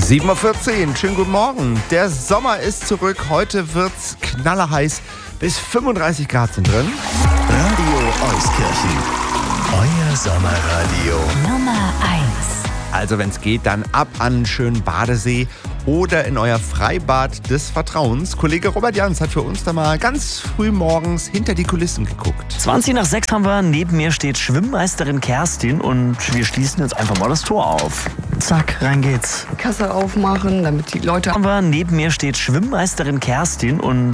7:14 Uhr, schönen guten Morgen. Der Sommer ist zurück. Heute wird's knallerheiß. Bis 35 Grad sind drin. Radio Euskirchen. Euer Sommerradio. Nummer 1. Also wenn es geht, dann ab an einen schönen Badesee oder in euer Freibad des Vertrauens. Kollege Robert Jans hat für uns da mal ganz früh morgens hinter die Kulissen geguckt. 5:20 haben wir. Neben mir steht Schwimmmeisterin Kerstin und wir schließen jetzt einfach mal das Tor auf. Zack, rein geht's. Kasse aufmachen, damit die Leute... Aber neben mir steht Schwimmmeisterin Kerstin und